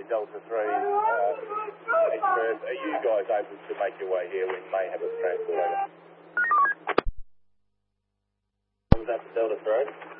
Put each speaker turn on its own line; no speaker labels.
Delta 3 Express. Are you guys able to make your way here? We may have a transport over. Was that Delta 3?